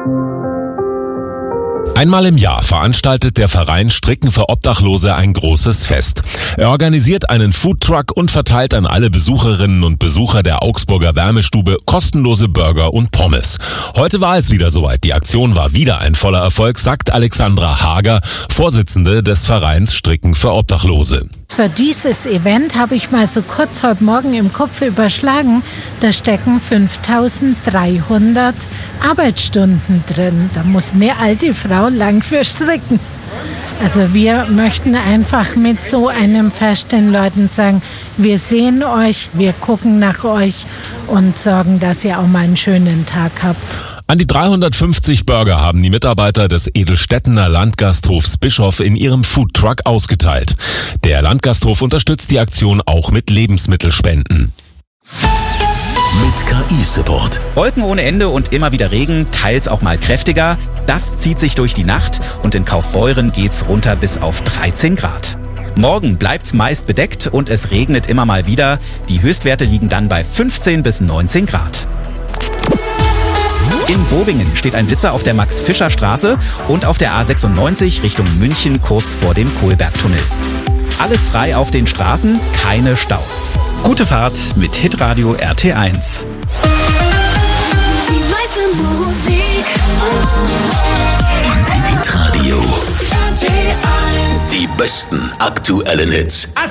Einmal im Jahr veranstaltet der Verein Stricken für Obdachlose ein großes Fest. Er organisiert einen Foodtruck und verteilt an alle Besucherinnen und Besucher der Augsburger Wärmestube kostenlose Burger und Pommes. Heute war es wieder soweit. Die Aktion war wieder ein voller Erfolg, sagt Alexandra Hager, Vorsitzende des Vereins Stricken für Obdachlose. Für dieses Event habe ich mal so kurz heute Morgen im Kopf überschlagen, da stecken 5.300 Arbeitsstunden drin. Da muss eine alte Frau lang für stricken. Also wir möchten einfach mit so einem Fest den Leuten sagen, wir sehen euch, wir gucken nach euch und sorgen, dass ihr auch mal einen schönen Tag habt. An die 350 Burger haben die Mitarbeiter des Edelstettener Landgasthofs Bischof in ihrem Foodtruck ausgeteilt. Der Landgasthof unterstützt die Aktion auch mit Lebensmittelspenden. Mit KI-Support. Wolken ohne Ende und immer wieder Regen, teils auch mal kräftiger. Das zieht sich durch die Nacht und in Kaufbeuren geht's runter bis auf 13 Grad. Morgen bleibt's meist bedeckt und es regnet immer mal wieder. Die Höchstwerte liegen dann bei 15 bis 19 Grad. In Bobingen steht ein Blitzer auf der Max-Fischer-Straße und auf der A96 Richtung München kurz vor dem Kohlbergtunnel. Alles frei auf den Straßen, keine Staus. Gute Fahrt mit Hitradio RT1. Die meiste Musik. Hitradio. RT1. Die besten aktuellen Hits.